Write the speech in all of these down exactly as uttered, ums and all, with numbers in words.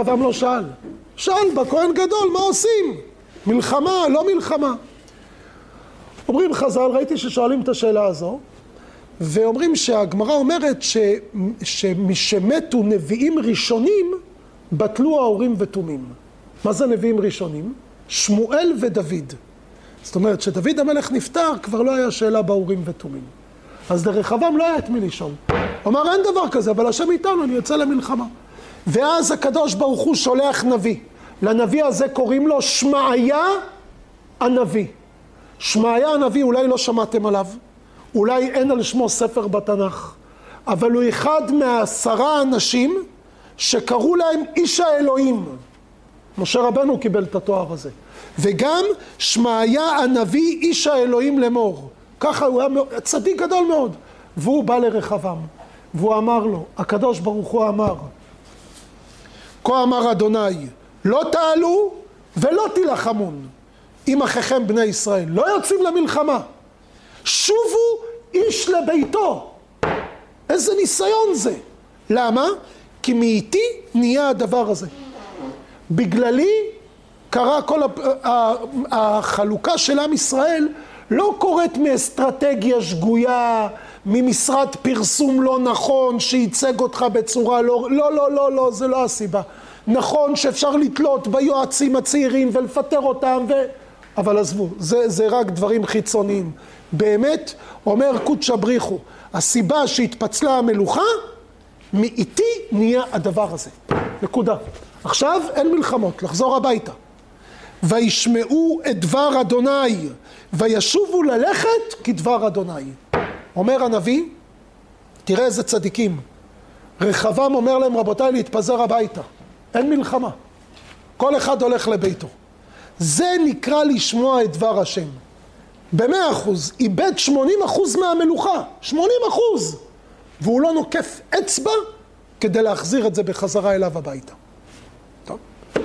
רחבעם לא שאל. שאל בכהן גדול, מה עושים? מלחמה, לא מלחמה. אומרים חז"ל, ראיתי ששואלים את השאלה הזו, ואומרים שהגמרא אומרת ש, שמשמתו נביאים ראשונים, בטלו האורים ותומים. מה זה נביאים ראשונים? שמואל ודוד. זאת אומרת, שדוד המלך נפטר, כבר לא היה שאלה באורים ותומים. אז לרחבעם לא היה את מי לשאול. אומר, אין דבר כזה, אבל השם איתנו, אני יוצא למלחמה. ואז הקדוש ברוך הוא שולח נביא. לנביא הזה קוראים לו שמעיה הנביא. שמעיה הנביא, אולי לא שמעתם עליו, אולי אין על שמו ספר בתנ"ך, אבל הוא אחד מעשרה אנשים שקראו להם איש האלוהים. משה רבנו קיבל את התואר הזה. וגם שמעיה הנביא איש האלוהים לאמור. ככה הוא היה צדיק גדול מאוד. והוא בא לרחבעם, והוא אמר לו, הקדוש ברוך הוא אמר, כה אמר אדוני, לא תעלו ולא תילחמון עם אחיכם בני ישראל. לא יוצאים למלחמה. שובו איש לביתו. איזה ניסיון זה. למה? כי מאיתי נהיה הדבר הזה. בגללי קרה כל החלוקה של עם ישראל לא קורית מאסטרטגיה שגויה, ממשרד פרסום לא נכון שייצג אותך בצורה לא, לא, לא, לא, לא, זה לא הסיבה. נכון שאפשר לתלות ביועצים הצעירים ולפטר אותם, ו... אבל עזבו, זה, זה רק דברים חיצוניים. באמת, אומר קודש בריחו, הסיבה שהתפצלה המלוכה, מאיתי נהיה הדבר הזה. נקודה. עכשיו אין מלחמות, לחזור הביתה. וישמעו את דבר אדוני, וישובו ללכת כדבר אדוני. אומר הנביא, תראה איזה צדיקים. רחבעם אומר להם, רבותיי, להתפזר הביתה. אין מלחמה. כל אחד הולך לביתו. זה נקרא לשמוע את דבר השם. במאה אחוז, איבד שמונים אחוז מהמלוכה. שמונים אחוז. והוא לא נוקף אצבע כדי להחזיר את זה בחזרה אליו הביתה. טוב.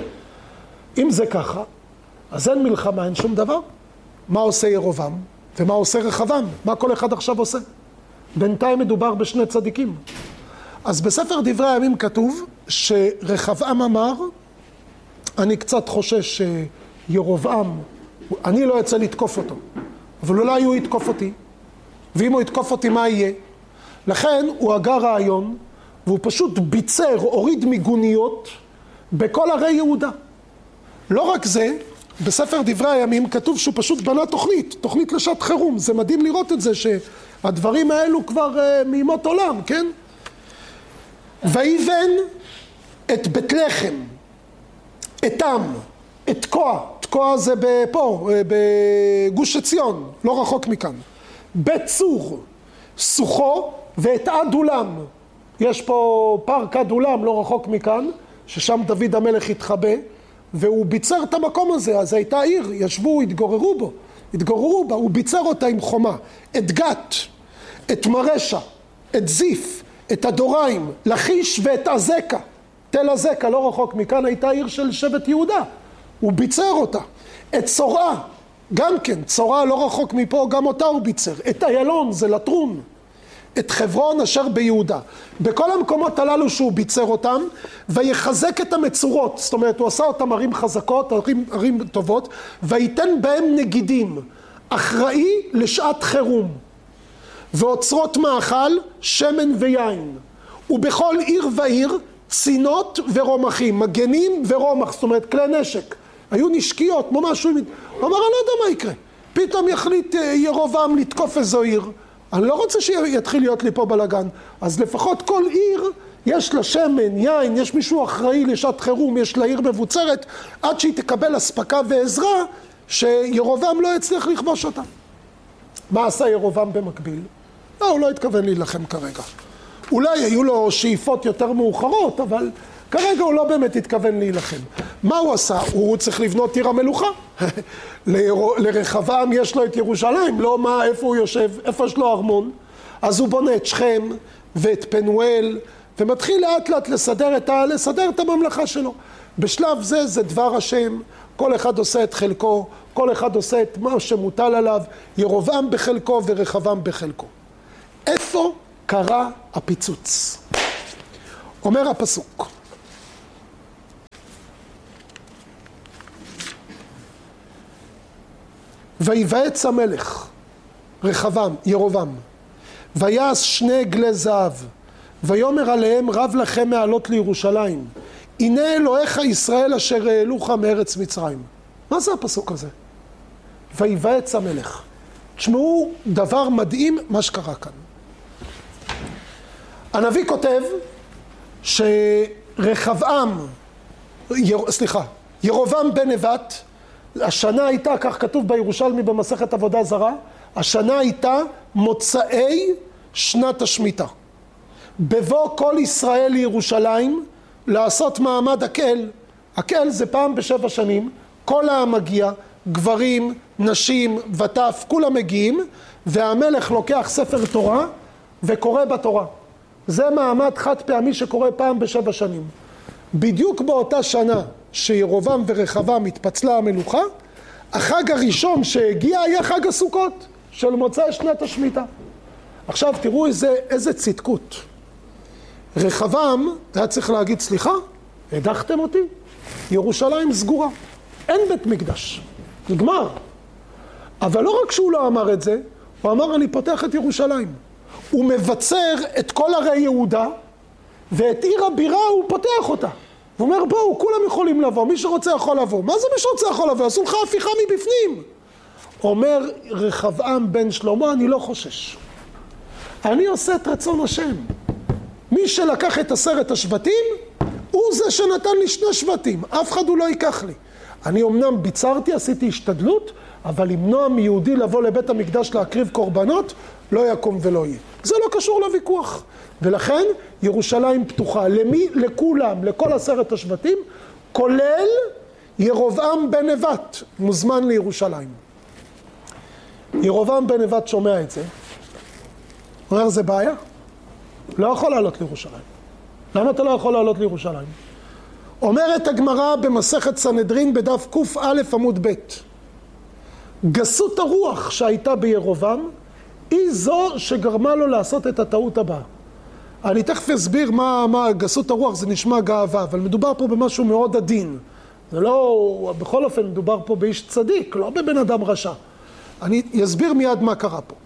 אם זה ככה, אז אין מלחמה, אין שום דבר. מה עושה ירובעם? ומה עושה רחבעם? מה כל אחד עכשיו עושה? בינתיים מדובר בשני צדיקים. אז בספר דברי הימים כתוב שרחבעם אמר, אני קצת חושש שירובעם, אני לא יצא לתקוף אותו, אבל אולי הוא יתקוף אותי, ואם הוא יתקוף אותי מה יהיה? לכן הוא הגה רעיון, והוא פשוט ביצר, הוריד מיגוניות בכל ערי יהודה. לא רק זה, בספר דברי הימים כתוב שהוא פשוט בנה תוכנית, תוכנית לשעת חירום. זה מדהים לראות את זה שהדברים האלו כבר uh, מימות עולם, כן? ויבן את בית לחם, אתם, את תקוע, תקוע זה פה, בגוש עציון, לא רחוק מכאן. בית צור, סוכו ואת עד אולם. יש פה פארק עד אולם, לא רחוק מכאן, ששם דוד המלך התחבא, והוא ביצר את המקום הזה, אז הייתה עיר, ישבו, התגוררו בו, התגוררו בה, הוא ביצר אותה עם חומה, את גת, את מרשה, את זיף, את הדוריים, לחיש ואת עזקה, תל עזקה, לא רחוק מכאן, הייתה עיר של שבט יהודה, הוא ביצר אותה, את צורעה, גם כן, צורעה לא רחוק מפה, גם אותה הוא ביצר, את איילון, זה לטרון, את חברון אשר ביהודה. בכל המקומות הללו שהוא ביצר אותם, ויחזק את המצורות, זאת אומרת, הוא עשה אותם ערים חזקות, ערים, ערים טובות, ויתן בהם נגידים, אחראי לשעת חירום, ואוצרות מאכל, שמן ויין, ובכל עיר ועיר, צינות ורומחים, מגנים ורומח, זאת אומרת, כלי נשק, היו נשקיות, כמו משהו, הוא אמר, אני לא יודע מה יקרה, פתאום יחליט ירובעם לתקוף איזו עיר, אני לא רוצה שיתחיל להיות לי פה בלגן, אז לפחות כל עיר יש לה שמן, יין, יש מישהו אחראי לשעת חירום, יש לה עיר מבוצרת, עד שהיא תקבל הספקה ועזרה, שירובעם לא יצליח לכבוש אותה. מה עשה ירובעם במקביל? לא, הוא לא התכוון להילחם כרגע. אולי היו לו שאיפות יותר מאוחרות, אבל כרגע הוא לא באמת התכוון להילחם. מה הוא עשה? הוא צריך לבנות עיר המלוכה. לרחבעם יש לו את ירושלים, לא מה, איפה הוא יושב, איפה יש לו ארמון. אז הוא בונה את שכם ואת פנואל, ומתחיל לאט לאט לסדר את, ה, לסדר את הממלכה שלו. בשלב זה זה דבר השם, כל אחד עושה את חלקו, כל אחד עושה את מה שמוטל עליו, ירובעם בחלקו ורחבעם בחלקו. איפה קרה הפיצוץ? אומר הפסוק, ויבעץ המלך, רחבעם, ירובעם, ויעש שני עגלי זהב, ויאמר עליהם רב לכם מעלות לירושלים, הנה אלוהיך ישראל אשר העלוך מארץ מצרים. מה זה הפסוק הזה? ויבעץ המלך. תשמעו דבר מדהים מה שקרה כאן. הנביא כותב שרחבעם, יר, סליחה, ירובעם בן נבט, השנה הייתה, כך כתוב בירושלמי במסכת עבודה זרה, השנה הייתה מוצאי שנת השמיטה. בבוא כל ישראל לירושלים לעשות מעמד הקהל. הקהל זה פעם בשבע שנים, כל העם מגיע, גברים, נשים, וטף, כולם מגיעים, והמלך לוקח ספר תורה וקורא בתורה. זה מעמד חד פעמי שקורה פעם בשבע שנים. בדיוק באותה שנה שירובעם ורחבעם התפצלה המלוכה, החג הראשון שהגיע היה חג הסוכות של מוצאי שנת השמיטה. עכשיו תראו איזה, איזה צדקות. רחבעם היה צריך להגיד, סליחה, הדחתם אותי? ירושלים סגורה, אין בית מקדש, נגמר. אבל לא רק שהוא לא אמר את זה, הוא אמר אני פותח את ירושלים. הוא מבצר את כל ערי יהודה, ואת עיר הבירה הוא פותח אותה. הוא אומר בואו, כולם יכולים לבוא, מי שרוצה יכול לבוא. מה זה מי שרוצה יכול לבוא? עשו לך הפיכה מבפנים. אומר רחבעם בן שלמה, אני לא חושש. אני עושה את רצון השם. מי שלקח את עשרת השבטים, הוא זה שנתן לי שני שבטים. אף אחד הוא לא ייקח לי. אני אמנם ביצרתי, עשיתי השתדלות, אבל למנוע מיהודי לבוא לבית המקדש להקריב קורבנות, לא יקום ולא יהיה. זה לא קשור לוויכוח. ולכן ירושלים פתוחה. למי? לכולם, לכל עשרת השבטים, כולל ירובעם בן נבט, מוזמן לירושלים. ירובעם בן נבט שומע את זה. הוא אומר, זה בעיה. לא יכול לעלות לירושלים. למה אתה לא יכול לעלות לירושלים? אומרת הגמרא במסכת סנהדרין בדף ק"א עמוד ב', גסות הרוח שהייתה בירובעם היא זו שגרמה לו לעשות את הטעות הבאה. אני תכף אסביר מה, מה גסות הרוח, זה נשמע גאווה, אבל מדובר פה במשהו מאוד עדין. זה לא, בכל אופן מדובר פה באיש צדיק, לא בבן אדם רשע. אני אסביר מיד מה קרה פה.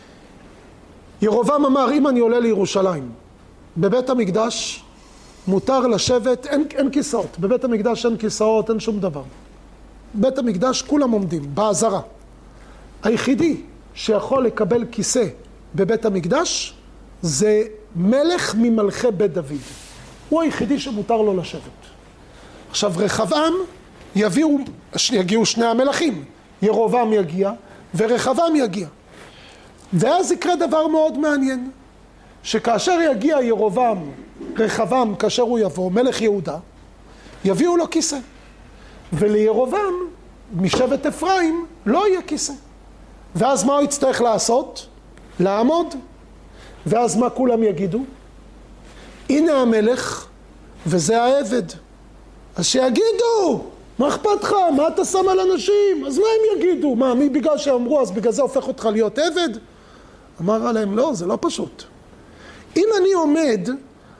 ירובעם אמר, אם אני עולה לירושלים, בבית המקדש מותר לשבת, אין, אין כיסאות. בבית המקדש אין כיסאות, אין שום דבר. בית המקדש כולם עומדים, בעזרה. היחידי שיכול לקבל כיסא בבית המקדש זה מלך ממלכי בית דוד. הוא היחידי שמותר לו לשבת. עכשיו רחבעם יביאו, יגיעו שני המלכים. ירובעם יגיע ורחבעם יגיע. ואז יקרה דבר מאוד מעניין. שכאשר יגיע ירובעם, רחבעם, כאשר הוא יבוא, מלך יהודה, יביאו לו כיסא. ולירובעם, משבט אפרים, לא יהיה כיסא. ואז מה הוא יצטרך לעשות? לעמוד. ואז מה כולם יגידו? הנה המלך, וזה העבד. אז שיגידו, מה אכפת לך? מה אתה שם על אנשים? אז מה הם יגידו? מה, מי בגלל שאמרו, אז בגלל זה הופך אותך להיות עבד? אמר עליהם, לא, זה לא פשוט. אם אני עומד,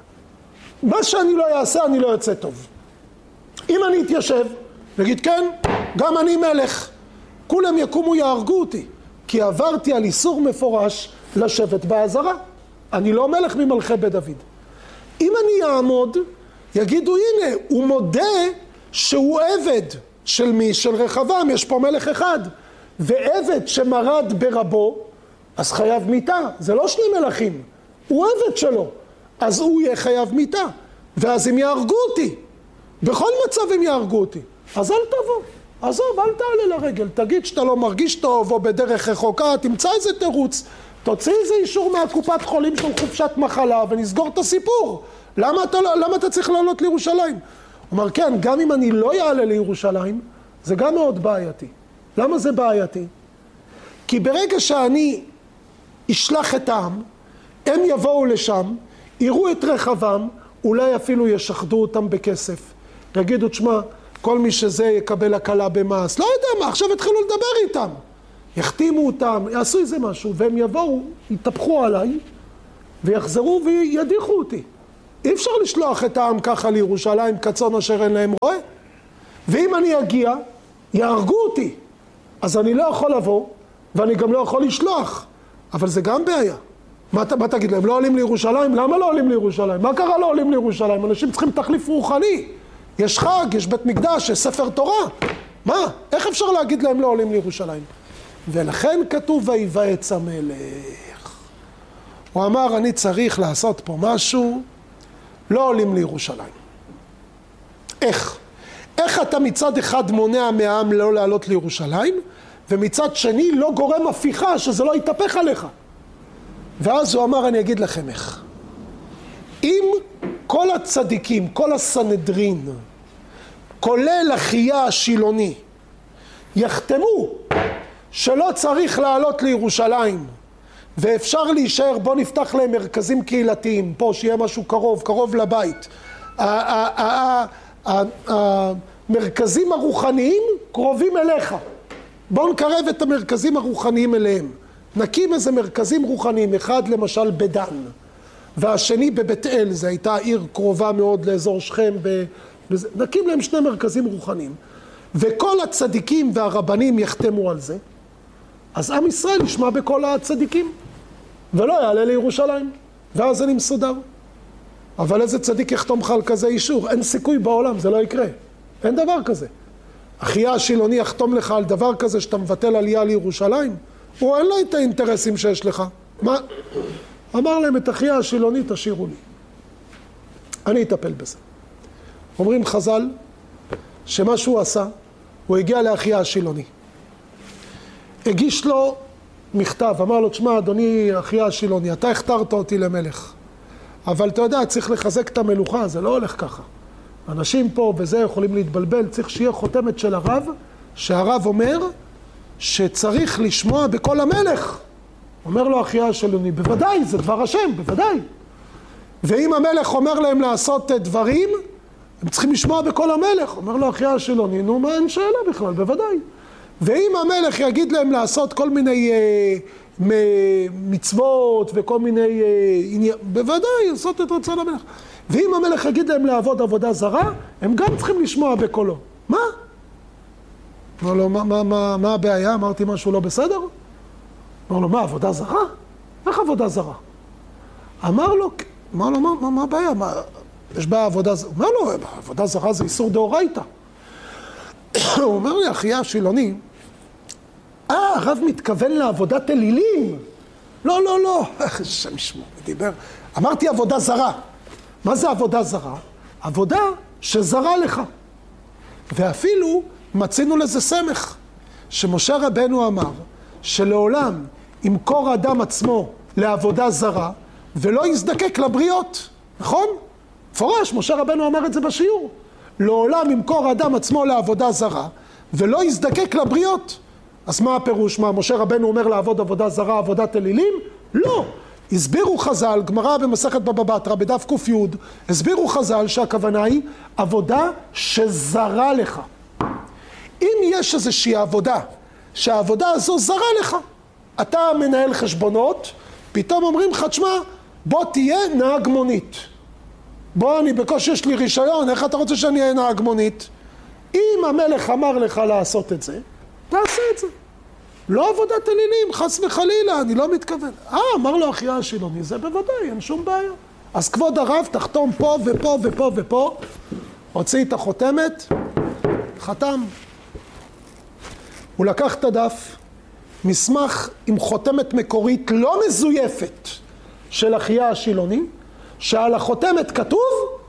מה שאני לא אעשה, אני לא יוצא טוב. אם אני אתיישב, נגיד כן, גם אני מלך, כולם יקומו יהרגו אותי, כי עברתי על איסור מפורש לשבת בעזרה. אני לא מלך ממלכי בית דוד. אם אני אעמוד, יגידו, הנה, הוא מודה שהוא עבד של מי? של רחבעם, יש פה מלך אחד. ועבד שמרד ברבו, אז חייב מיתה, זה לא שני מלכים, הוא עבד שלו, אז הוא יהיה חייב מיתה, ואז הם יהרגו אותי, בכל מצב הם יהרגו אותי, אז אל תבוא, עזוב, אל תעלה לרגל, תגיד שאתה לא מרגיש טוב או בדרך רחוקה, תמצא איזה תירוץ, תוציא איזה אישור מהקופת חולים של חופשת מחלה ונסגור את הסיפור. למה אתה, למה אתה צריך לעלות לירושלים? הוא אומר, כן, גם אם אני לא יעלה לירושלים, זה גם מאוד בעייתי. למה זה בעייתי? כי ברגע שאני ישלח את העם, הם יבואו לשם, יראו את רחבעם, אולי אפילו ישחדו אותם בכסף. יגידו, תשמע, כל מי שזה יקבל הקלה במס, לא יודע מה, עכשיו התחילו לדבר איתם. יחתימו אותם, יעשו איזה משהו, והם יבואו, יתהפכו עליי, ויחזרו וידיחו אותי. אי אפשר לשלוח את העם ככה לירושלים, כצאן אשר אין להם רועה. ואם אני אגיע, יהרגו אותי. אז אני לא יכול לבוא, ואני גם לא יכול לשלוח. אבל זה גם בעיה. מה, מה תגיד להם? לא עולים לירושלים? למה לא עולים לירושלים? מה קרה לא עולים לירושלים? אנשים צריכים תחליף רוחני. יש חג, יש בית מקדש, יש ספר תורה. מה? איך אפשר להגיד להם לא עולים לירושלים? ולכן כתוב ויבעץ המלך. הוא אמר, אני צריך לעשות פה משהו, לא עולים לירושלים. איך? איך אתה מצד אחד מונע מהעם לא לעלות לירושלים, ומצד שני לא גורם הפיכה שזה לא יתהפך עליך? ואז הוא אמר, אני אגיד לכם איך. אם כל הצדיקים, כל הסנהדרין, כולל אחיה השילוני, יחתמו שלא צריך לעלות לירושלים, ואפשר להישאר, בוא נפתח להם מרכזים קהילתיים, פה שיהיה משהו קרוב, קרוב לבית. המרכזים הרוחניים קרובים אליך. בוא נקרב את המרכזים הרוחניים אליהם. נקים איזה מרכזים רוחניים, אחד למשל בדן, והשני בבית אל, זו הייתה עיר קרובה מאוד לאזור שכם, נקים להם שני מרכזים רוחניים. וכל הצדיקים והרבנים יחתמו על זה, אז עם ישראל ישמע בכל הצדיקים, ולא יעלה לירושלים, ואז אני מסודר. אבל איזה צדיק יחתום לך על כזה אישור? אין סיכוי בעולם, זה לא יקרה. אין דבר כזה. אחיה השילוני יחתום לך על דבר כזה שאתה מבטל עלייה לירושלים? הוא אין לו את האינטרסים שיש לך. מה? אמר להם, את אחיה השילוני תשאירו לי. אני אטפל בזה. אומרים חז"ל, שמה שהוא עשה, הוא הגיע לאחיה השילוני. הגיש לו מכתב, אמר לו, תשמע, אדוני אחיה השילוני, אתה הכתרת אותי למלך. אבל אתה יודע, צריך לחזק את המלוכה, זה לא הולך ככה. אנשים פה וזה יכולים להתבלבל, צריך שיהיה חותמת של הרב, שהרב אומר שצריך לשמוע בכל המלך. אומר לו אחיה השילוני, בוודאי, זה דבר השם, בוודאי. ואם המלך אומר להם לעשות דברים, הם צריכים לשמוע בכל המלך. אומר לו אחיה השילוני, נו מה, אין שאלה בכלל, בוודאי. ואם המלך יגיד להם לעשות כל מיני אה, מצוות וכל מיני אה, עניין, בוודאי, לעשות את רצון המלך. ואם המלך יגיד להם לעבוד עבודה זרה, הם גם צריכים לשמוע בקולו. מה? אמר לו, מה, מה, מה, מה הבעיה? אמרתי משהו לא בסדר? אמר לו, מה, עבודה זרה? איך עבודה זרה? אמר לו, אמר לו, מה, מה, מה הבעיה? מה, יש בה עבודה זרה? אמר לו, עבודה זרה זה איסור דאורייתא. הוא אומר לי, אחיה השילוני, אה, הרב מתכוון לעבודת אלילים. לא, לא, לא. שם ישמעו, דיבר. אמרתי עבודה זרה. מה זה עבודה זרה? עבודה שזרה לך. ואפילו מצינו לזה סמך, שמשה רבנו אמר, שלעולם ימכור האדם עצמו לעבודה זרה, ולא יזדקק לבריות. נכון? פורש, משה רבנו אמר את זה בשיעור. לעולם ימכור האדם עצמו לעבודה זרה, ולא יזדקק לבריות. אז מה הפירוש? מה, משה רבנו אומר לעבוד עבודה זרה, עבודת אלילים? לא. הסבירו חז"ל, גמרא במסכת בבא בתרא, בדף ק"י, הסבירו חז"ל שהכוונה היא עבודה שזרה לך. אם יש איזושהי עבודה, שהעבודה הזו זרה לך, אתה מנהל חשבונות, פתאום אומרים לך, תשמע, בוא תהיה נהג מונית. בוא, אני בקושי יש לי רישיון, איך אתה רוצה שאני אהיה נהג מונית? אם המלך אמר לך לעשות את זה, תעשה את זה. לא עבודת אלילים, חס וחלילה, אני לא מתכוון. אה, אמר לו אחיה השילוני, זה בוודאי, אין שום בעיה. אז כבוד הרב, תחתום פה ופה ופה ופה, הוציא את החותמת, חתם. הוא לקח את הדף, מסמך עם חותמת מקורית לא מזויפת של אחיה השילוני, שעל החותמת כתוב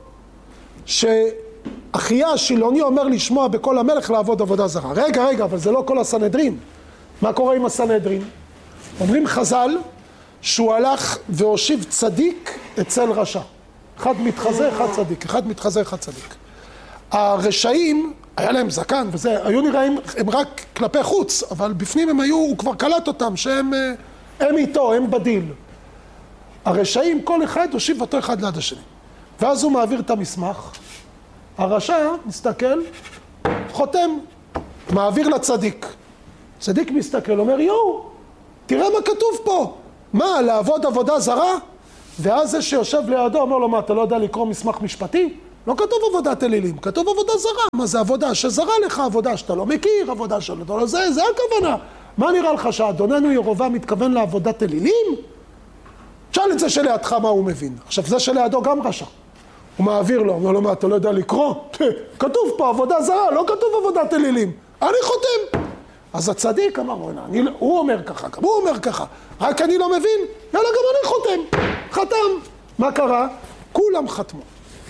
שאחיה השילוני אומר לשמוע בכל המלך לעבוד עבודה זרה. רגע, רגע, אבל זה לא כל הסנהדרין. מה קורה עם הסנהדרין? אומרים חז"ל שהוא הלך והושיב צדיק אצל רשע. אחד מתחזה, אחד צדיק. אחד מתחזה, אחד צדיק. הרשעים, היה להם זקן וזה, היו נראים הם רק כלפי חוץ, אבל בפנים הם היו, הוא כבר קלט אותם, שהם הם איתו, הם בדיל. הרשעים, כל אחד הושיב אותו אחד ליד השני. ואז הוא מעביר את המסמך, הרשע מסתכל, חותם, מעביר לצדיק. צדיק מסתכל, אומר, יואו, תראה מה כתוב פה. מה, לעבוד עבודה זרה? ואז זה שיושב לידו אומר לו, מה, אתה לא יודע לקרוא מסמך משפטי? לא כתוב עבודת אלילים, כתוב עבודה זרה. מה זה עבודה שזרה לך, עבודה שאתה לא מכיר, עבודה שאתה לא... זה, זה הכוונה. מה נראה לך שאדוננו ירובעם מתכוון לעבודת אלילים? תשאל את זה שלידך מה הוא מבין. עכשיו זה שלידו גם רשע. הוא מעביר לו, אומר לו מה אתה לא יודע לקרוא? כתוב פה עבודה זרה, לא כתוב עבודת אלילים. אני חותם. אז הצדיק אמר, אני, הוא אומר ככה, גם הוא אומר ככה. רק אני לא מבין, יאללה גם אני חותם. חתם. מה קרה? כולם חתמו.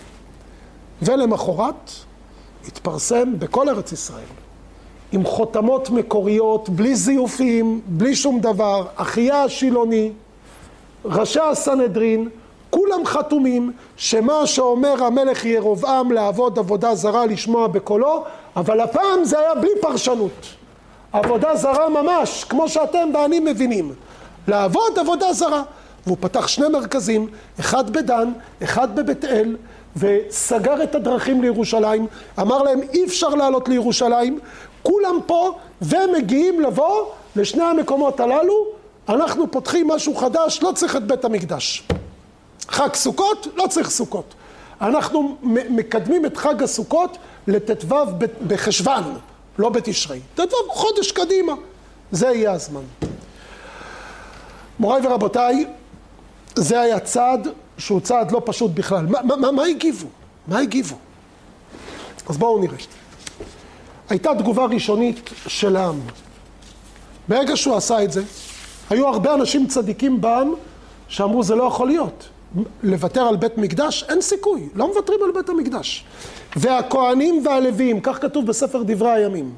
ולמחרת התפרסם בכל ארץ ישראל. עם חותמות מקוריות, בלי זיופים, בלי שום דבר. אחיה השילוני, ראשי הסנהדרין, כולם חתומים שמה שאומר המלך ירובעם לעבוד עבודה זרה לשמוע בקולו, אבל הפעם זה היה בלי פרשנות. עבודה זרה ממש, כמו שאתם ואני מבינים. לעבוד עבודה זרה. והוא פתח שני מרכזים, אחד בדן, אחד בבית אל, וסגר את הדרכים לירושלים. אמר להם אי אפשר לעלות לירושלים, כולם פה ומגיעים לבוא לשני המקומות הללו. אנחנו פותחים משהו חדש, לא צריך את בית המקדש. חג סוכות, לא צריך סוכות. אנחנו מקדמים את חג הסוכות לט"ו בחשוון, לא בתשרי. ט"ו חודש קדימה, זה יהיה הזמן. מוריי ורבותיי, זה היה צעד שהוא צעד לא פשוט בכלל. מה, מה, מה הגיבו? מה הגיבו? אז בואו נראה. הייתה תגובה ראשונית של העם. ברגע שהוא עשה את זה, היו הרבה אנשים צדיקים בעם שאמרו זה לא יכול להיות. לוותר על בית מקדש, אין סיכוי. לא מוותרים על בית המקדש. והכהנים והלוויים, כך כתוב בספר דברי הימים,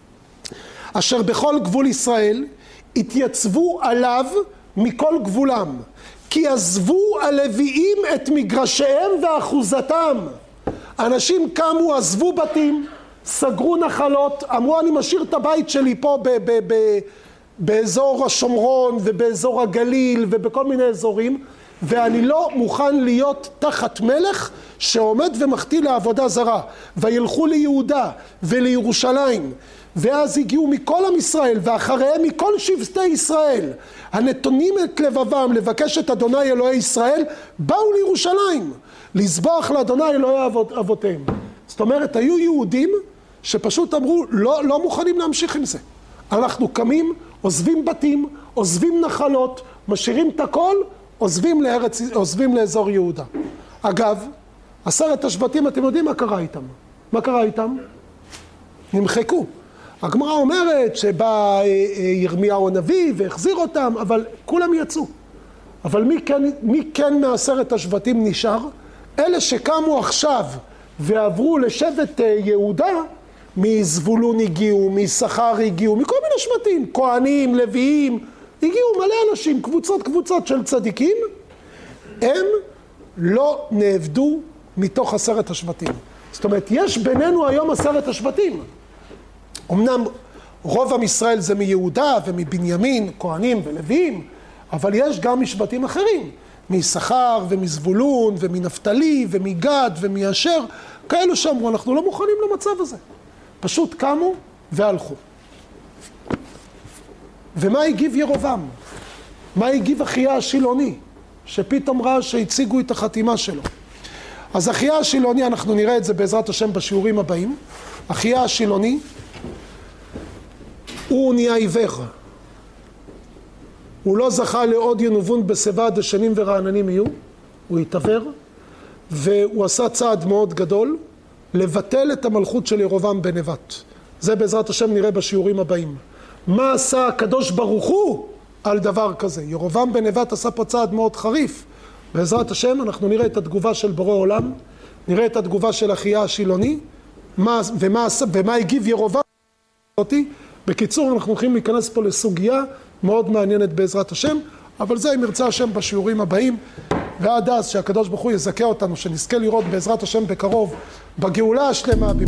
אשר בכל גבול ישראל התייצבו עליו מכל גבולם. כי עזבו הלוויים את מגרשיהם ואחוזתם. אנשים קמו, עזבו בתים, סגרו נחלות, אמרו אני משאיר את הבית שלי פה ב- ב- ב- באזור השומרון ובאזור הגליל ובכל מיני אזורים, ואני לא מוכן להיות תחת מלך שעומד ומחטיא לעבודה זרה. וילכו ליהודה ולירושלים, ואז הגיעו מכל עם ישראל ואחריהם מכל שבטי ישראל הנתונים את לבבם לבקש את אדוני אלוהי ישראל, באו לירושלים לזבוח לאדוני אלוהי אבות, אבותיהם. זאת אומרת, היו יהודים שפשוט אמרו לא, לא מוכנים להמשיך עם זה. אנחנו קמים, עוזבים בתים, עוזבים נחלות, משאירים את הכל, עוזבים לארץ, עוזבים לאזור יהודה. אגב, עשרת השבטים, אתם יודעים מה קרה איתם? מה קרה איתם? נמחקו. הגמרא אומרת שבא ירמיהו הנביא והחזיר אותם, אבל כולם יצאו. אבל מי כן, מי כן מעשרת השבטים נשאר? אלה שקמו עכשיו ועברו לשבט יהודה, מזבולון הגיעו, מיששכר הגיעו, מכל מיני שבטים, כהנים, לוויים, הגיעו מלא אנשים, קבוצות קבוצות של צדיקים, הם לא נעבדו מתוך עשרת השבטים. זאת אומרת, יש בינינו היום עשרת השבטים. אמנם רוב עם ישראל זה מיהודה ומבנימין, כהנים ולוויים, אבל יש גם משבטים אחרים, מיששכר ומזבולון ומנפתלי ומגד ומאשר, כאלו שאמרו, אנחנו לא מוכנים למצב הזה. פשוט קמו והלכו. ומה הגיב ירובעם? מה הגיב אחיה השילוני? שפתאום ראה שהציגו את החתימה שלו. אז אחיה השילוני, אנחנו נראה את זה בעזרת השם בשיעורים הבאים. אחיה השילוני, הוא נהיה עיוור. הוא לא זכה לעוד ינובון בשיבה דשנים ורעננים יהיו. הוא התעוור, והוא עשה צעד מאוד גדול, לבטל את המלכות של ירובעם בן נבט. זה בעזרת השם נראה בשיעורים הבאים. מה עשה הקדוש ברוך הוא על דבר כזה? ירובעם בן נבט עשה פה צעד מאוד חריף. בעזרת השם אנחנו נראה את התגובה של בורא עולם, נראה את התגובה של אחיה השילוני, מה, ומה, ומה הגיב ירובעם. בקיצור, אנחנו הולכים להיכנס פה לסוגיה מאוד מעניינת בעזרת השם, אבל זה אם ירצה השם בשיעורים הבאים, ועד אז שהקדוש ברוך הוא יזכה אותנו, שנזכה לראות בעזרת השם בקרוב בגאולה השלמה.